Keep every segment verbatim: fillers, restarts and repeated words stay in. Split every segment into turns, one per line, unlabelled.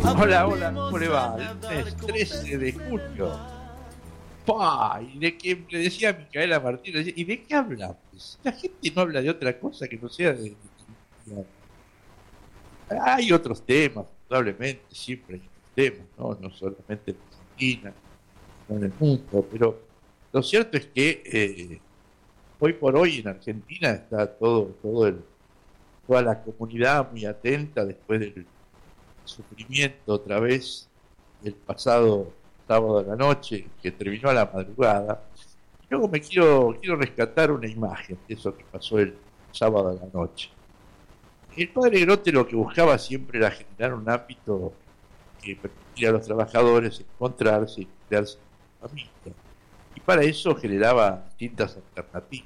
Hola, hola, ¿cómo le va? Lunes trece de junio. Pa, ¿y de qué? Le decía a Micaela Martínez, ¿y de qué hablamos? La gente no habla de otra cosa que no sea de... de- hay otros temas, probablemente, siempre hay otros temas, ¿no? No solamente en Argentina, no en el mundo, pero lo cierto es que eh, hoy por hoy en Argentina está todo, todo el, toda la comunidad muy atenta después del sufrimiento otra vez el pasado sábado a la noche, que terminó a la madrugada. Y luego me quiero, quiero rescatar una imagen de eso que pasó el sábado a la noche. El padre Grote lo que buscaba siempre era generar un ámbito que permitiera a los trabajadores encontrarse y crearse una familia. Y para eso generaba distintas alternativas.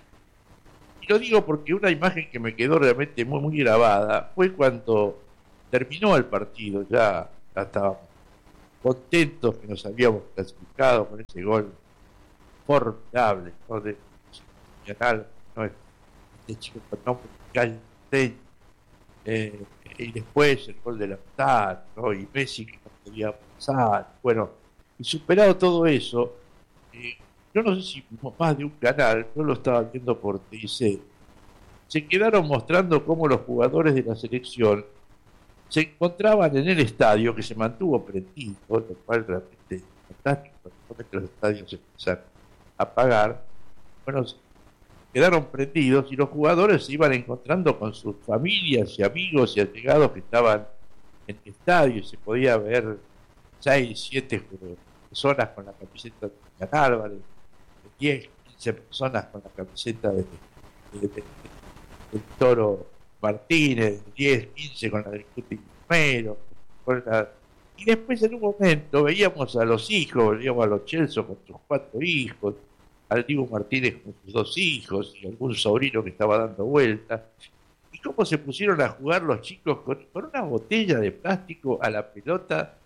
Y lo digo porque una imagen que me quedó realmente muy, muy grabada fue cuando terminó el partido, ya, ya estábamos contentos que nos habíamos clasificado con ese gol formidable, ¿no? De Nacional, ¿no? Este chico con nombre Calle Stein, eh, y después el gol de la mitad, ¿no? Y Messi que no podía pasar, bueno, y superado todo eso, eh, yo no sé si más de un canal, yo lo estaba viendo por T I C, se quedaron mostrando cómo los jugadores de la selección se encontraban en el estadio que se mantuvo prendido, lo cual realmente es fantástico, cuando los estadios se empiezan a apagar, bueno, quedaron prendidos y los jugadores se iban encontrando con sus familias y amigos y allegados que estaban en el estadio y se podía ver seis, siete personas con la camiseta de Julián Álvarez, diez, quince personas con la camiseta de, de, de, del Toro Martínez, diez, quince con la del Cuti Romero, con la... y después en un momento veíamos a los hijos, veíamos a los Chelsea con sus cuatro hijos, al Dibu Martínez con sus dos hijos y algún sobrino que estaba dando vueltas, y cómo se pusieron a jugar los chicos con, con una botella de plástico a la pelota,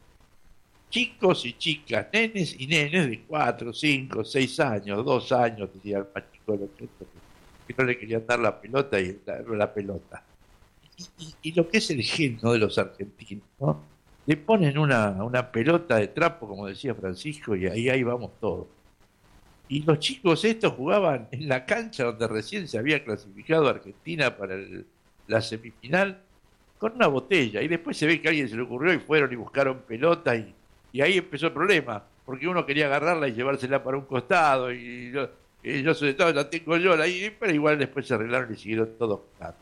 chicos y chicas, nenes y nenes de cuatro, cinco, seis años, dos años, tenía el más chico de los chicos, que no le querían dar la pelota y la, la pelota. Y, y, y, lo que es el gen, ¿no?, de los argentinos, ¿no? Le ponen una, una pelota de trapo, como decía Francisco, y ahí, ahí vamos todos. Y los chicos estos jugaban en la cancha donde recién se había clasificado Argentina para el, la semifinal con una botella. Y después se ve que a alguien se le ocurrió y fueron y buscaron pelota y, y ahí empezó el problema, porque uno quería agarrarla y llevársela para un costado y yo, y yo sobre todo la tengo yo, ahí, pero igual después se arreglaron y siguieron todos jugando.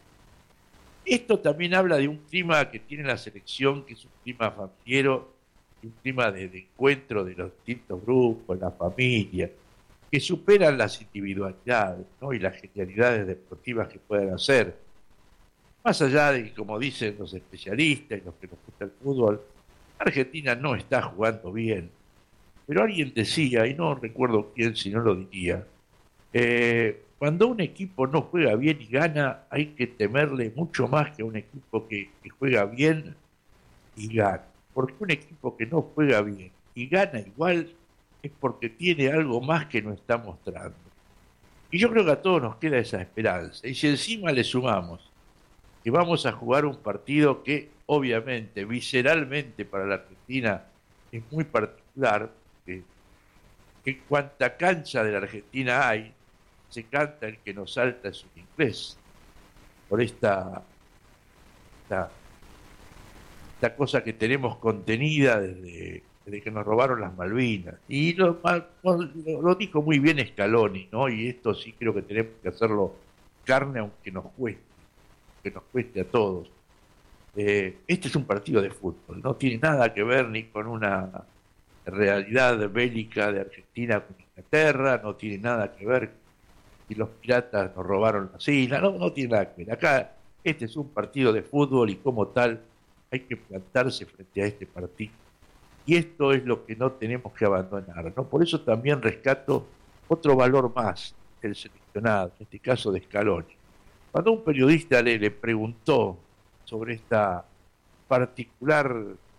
Esto también habla de un clima que tiene la selección, que es un clima familiero, un clima de, de encuentro de los distintos grupos, la familia, que superan las individualidades, ¿no?, y las genialidades deportivas que puedan hacer. Más allá de que, como dicen los especialistas y los que nos gusta el fútbol, Argentina no está jugando bien. Pero alguien decía, y no recuerdo quién si no lo diría, eh, cuando un equipo no juega bien y gana, hay que temerle mucho más que a un equipo que, que juega bien y gana. Porque un equipo que no juega bien y gana igual es porque tiene algo más que no está mostrando. Y yo creo que a todos nos queda esa esperanza. Y si encima le sumamos que vamos a jugar un partido que obviamente, visceralmente para la Argentina es muy particular, que, que cuanta cancha de la Argentina hay, se canta el que nos salta es un inglés, por esta, esta, esta cosa que tenemos contenida desde, desde que nos robaron las Malvinas. Y lo, lo, lo dijo muy bien Scaloni, ¿no? Y esto sí creo que tenemos que hacerlo carne aunque nos cueste, que nos cueste a todos. Eh, este es un partido de fútbol, no tiene nada que ver ni con una realidad bélica de Argentina con Inglaterra, no tiene nada que ver si los piratas nos robaron las islas, no, no tiene nada que ver. Acá este es un partido de fútbol y como tal hay que plantarse frente a este partido. Y esto es lo que no tenemos que abandonar, ¿no? Por eso también rescato otro valor más del seleccionado, en este caso de Scaloni. Cuando un periodista le, le preguntó sobre esta particular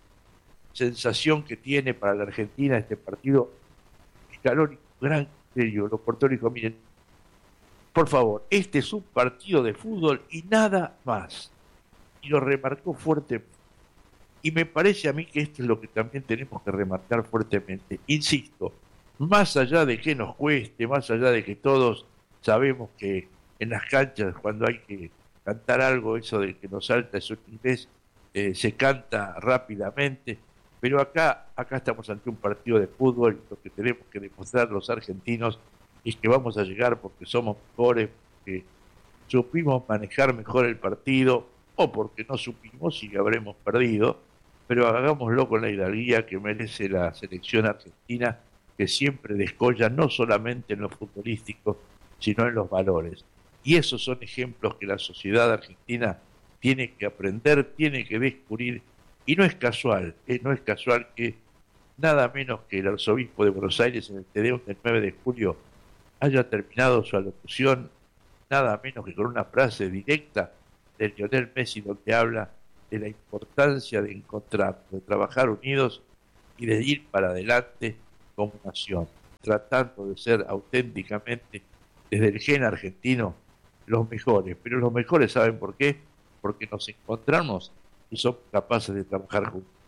sensación que tiene para la Argentina este partido, Scaloni, gran criterio, lo portó y dijo, miren, por favor, este es un partido de fútbol y nada más. Y lo remarcó fuertemente. Y me parece a mí que esto es lo que también tenemos que remarcar fuertemente. Insisto, más allá de que nos cueste, más allá de que todos sabemos que en las canchas, cuando hay que cantar algo, eso de que nos salta eso en inglés, eh, se canta rápidamente, pero acá, acá estamos ante un partido de fútbol, y lo que tenemos que demostrar los argentinos es que vamos a llegar porque somos mejores, porque supimos manejar mejor el partido, o porque no supimos y habremos perdido, pero hagámoslo con la hidalguía que merece la selección argentina, que siempre descolla no solamente en lo futbolístico, sino en los valores. Y esos son ejemplos que la sociedad argentina tiene que aprender, tiene que descubrir, y no es casual, eh, no es casual que nada menos que el arzobispo de Buenos Aires en el Te Deum del nueve de julio haya terminado su alocución nada menos que con una frase directa de Lionel Messi donde habla de la importancia de encontrar, de trabajar unidos y de ir para adelante como nación, tratando de ser auténticamente desde el gen argentino los mejores. Pero los mejores, ¿saben por qué? Porque nos encontramos y somos capaces de trabajar juntos.